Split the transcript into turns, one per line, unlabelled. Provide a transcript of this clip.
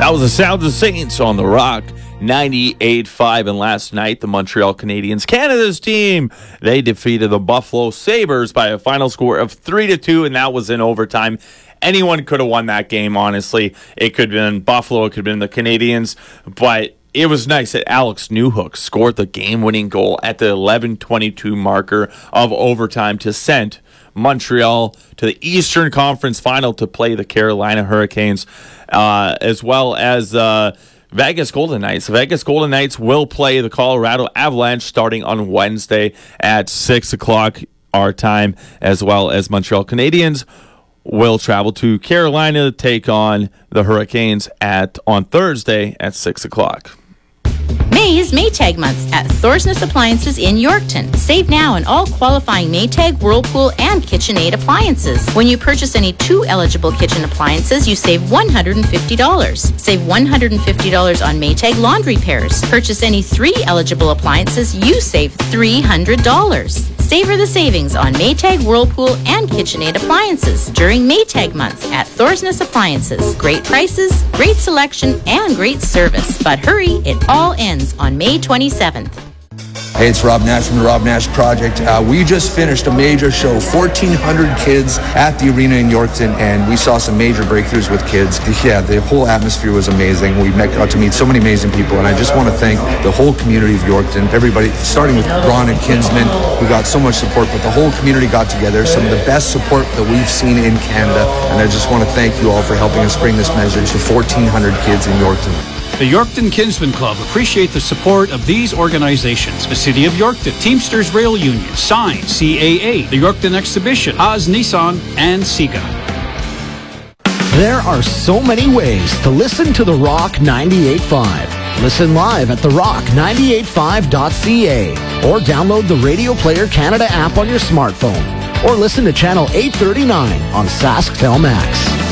That was the Sounds of Saints on the Rock 98.5. And last night, the Montreal Canadiens, Canada's team, they defeated the Buffalo Sabres by a final score of 3-2, and that was in overtime. Anyone could have won that game, honestly. It could have been Buffalo, it could have been the Canadiens, but it was nice that Alex Newhook scored the game-winning goal at the 11:22 marker of overtime to send Montreal to the Eastern Conference Final to play the Carolina Hurricanes, as well as Vegas Golden Knights. The Vegas Golden Knights will play the Colorado Avalanche starting on Wednesday at 6 o'clock our time, as well as Montreal Canadiens will travel to Carolina to take on the Hurricanes on Thursday at 6 o'clock.
May is Maytag Month at Thorsness Appliances in Yorkton. Save now on all qualifying Maytag, Whirlpool, and KitchenAid appliances. When you purchase any 2 eligible kitchen appliances, you save $150. Save $150 on Maytag laundry pairs. Purchase any 3 eligible appliances, you save $300. Savor the savings on Maytag, Whirlpool, and KitchenAid appliances during Maytag Month at Thorsness Appliances. Great prices, great selection, and great service. But hurry, it all ends on May 27th.
Hey, it's Rob Nash from the Rob Nash Project. We just finished a major show, 1,400 kids at the arena in Yorkton, and we saw some major breakthroughs with kids. Yeah, the whole atmosphere was amazing. We got to meet so many amazing people, and I just want to thank the whole community of Yorkton, everybody, starting with Ron and Kinsman, who got so much support, but the whole community got together, some of the best support that we've seen in Canada, and I just want to thank you all for helping us bring this message to 1,400 kids in Yorkton.
The Yorkton Kinsman Club appreciate the support of these organizations: the City of Yorkton, Teamsters Rail Union, Sign, CAA, the Yorkton Exhibition, Haas Nissan, and SIGA.
There are so many ways to listen to The Rock 98.5. Listen live at therock985.ca or download the Radio Player Canada app on your smartphone or listen to Channel 839 on Sasktel Max.